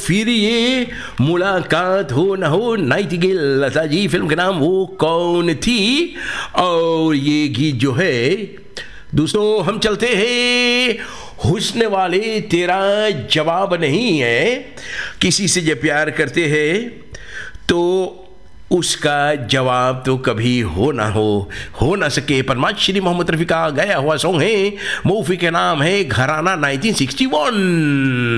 फिर ये मुलाकात हो न हो, नाइटिंगेल लता जी, फिल्म का नाम वो कौन थी। और ये गीत जो है दोस्तों, हम चलते हैं हुस्न वाले तेरा जवाब नहीं है। किसी से जब प्यार करते हैं तो उसका जवाब तो कभी हो ना सके। पद्मश्री मोहम्मद रफ़ी का गाया हुआ सॉन्ग है, मूवी का नाम है घराना 1961।